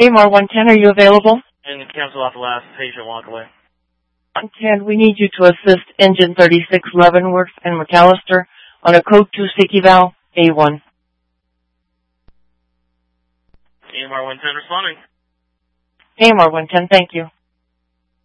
AMR 110, are you available? And cancel out the last patient, walk away. 110, we need you to assist engine 36 Leavenworth and McAllister on a code 2 sticky valve, A1. AMR 110 responding. AMR 110, thank you.